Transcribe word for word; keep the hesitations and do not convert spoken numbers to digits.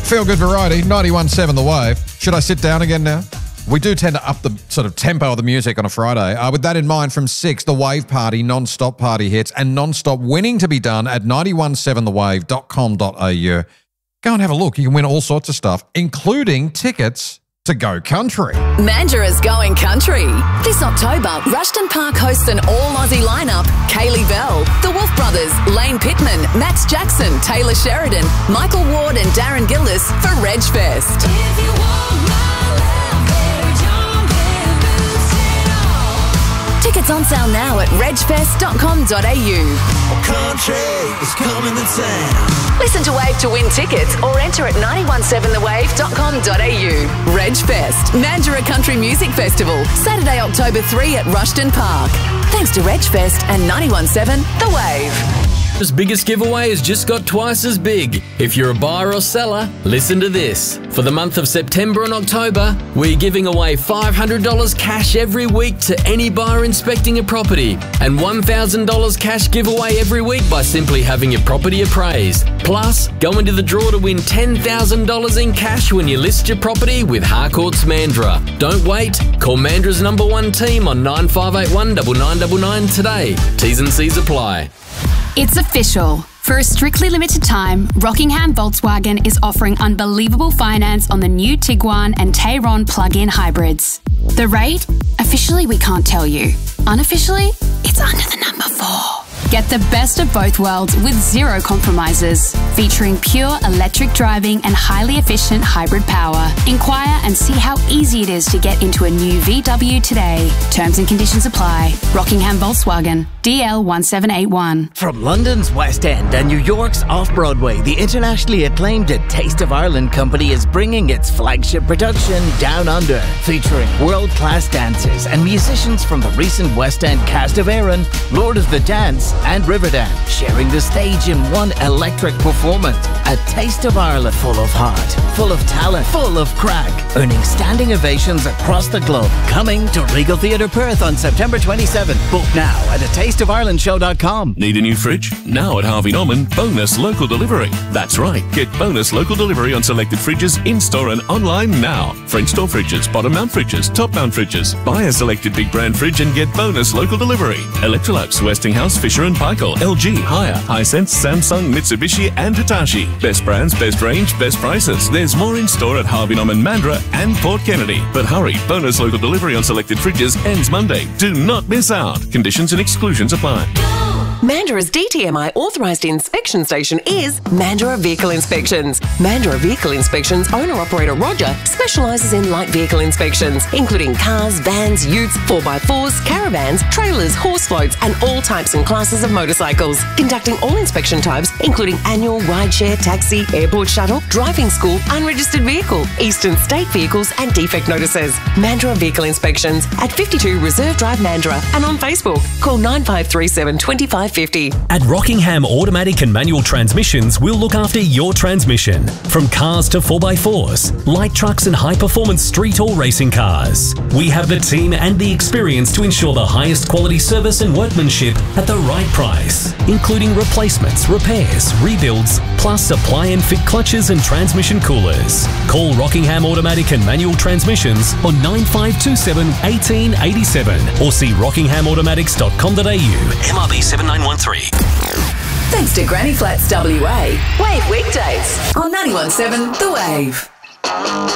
Feel Good Variety, ninety-one point seven The Wave. Should I sit down again now? We do tend to up the sort of tempo of the music on a Friday. Uh, with that in mind, from six, The Wave Party, non-stop party hits, and non-stop winning to be done at nine one seven the wave dot com dot a u. Go and have a look. You can win all sorts of stuff, including tickets to Go Country. Mandurah's Going Country. This October, Rushton Park hosts an all-Aussie lineup. Kaylee Bell, the Wolf Brothers, Lane Pittman, Max Jackson, Taylor Sheridan, Michael Ward and Darren Gillis for Reg Fest. If you want my love, baby, don't get loose at all. Tickets on sale now at reg fest dot com dot a u. Country is coming to town. Listen to Wave to win tickets or enter at nine one seven the wave dot com dot a u. Reg Fest, Mandurah Country Music Festival, Saturday, October third at Rushton Park. Thanks to Reg Fest and nine one seven The Wave. This biggest giveaway has just got twice as big. If you're a buyer or seller, listen to this. For the month of September and October, we're giving away five hundred dollars cash every week to any buyer inspecting a property, and one thousand dollars cash giveaway every week by simply having your property appraised. Plus, go into the draw to win ten thousand dollars in cash when you list your property with Harcourts Mandurah. Don't wait. Call Mandurah's number one team on nine five eight one nine nine nine nine today. T's and C's apply. It's official. For a strictly limited time, Rockingham Volkswagen is offering unbelievable finance on the new Tiguan and Tayron plug-in hybrids. The rate? Officially, we can't tell you. Unofficially, it's under the number four. Get the best of both worlds with zero compromises, featuring pure electric driving and highly efficient hybrid power. Inquire and see how easy it is to get into a new V W today. Terms and conditions apply. Rockingham Volkswagen, D L one seven eight one. From London's West End and New York's Off-Broadway, the internationally acclaimed A Taste of Ireland company is bringing its flagship production Down Under, featuring world-class dancers and musicians from the recent West End cast of Erin, Lord of the Dance and Riverdance, sharing the stage in one electric performance. A Taste of Ireland, full of heart, full of talent, full of crack, earning standing ovations across the globe. Coming to Regal Theatre Perth on September twenty-seventh. Book now at a taste of ireland show dot com. Need a new fridge? Now at Harvey Norman, bonus local delivery. That's right, get bonus local delivery on selected fridges in-store and online now. French door fridges, bottom mount fridges, top mount fridges. Buy a selected big brand fridge and get bonus local delivery. Electrolux, Westinghouse, Fisher and Paykel, L G, Haier, Hisense, Samsung, Mitsubishi and Hitachi. Best brands, best range, best prices. There's more in store at Harvey Norman Mandurah and Port Kennedy. But hurry, bonus local delivery on selected fridges ends Monday. Do not miss out. Conditions and exclusions apply. Mandurah's D T M I authorised inspection station is Mandurah Vehicle Inspections. Mandurah Vehicle Inspections owner-operator Roger specialises in light vehicle inspections, including cars, vans, utes, four by fours, caravans, trailers, horse floats and all types and classes of motorcycles. Conducting all inspection types, including annual, rideshare, taxi, airport shuttle, driving school, unregistered vehicle, eastern state vehicles and defect notices. Mandurah Vehicle Inspections at fifty-two Reserve Drive, Mandurah, and on Facebook. Call nine five three seven, two five five zero. At Rockingham Automatic and Manual Transmissions, we'll look after your transmission. From cars to four by fours, light trucks and high-performance street or racing cars. We have the team and the experience to ensure the highest quality service and workmanship at the right price, including replacements, repairs, rebuilds, plus supply and fit clutches and transmission coolers. Call Rockingham Automatic and Manual Transmissions on nine five two seven, one eight eight seven or see rockingham automatics dot com dot a u. M R B seven nine one three. Thanks to Granny Flats W A. Wave weekdays on ninety-one point seven The Wave.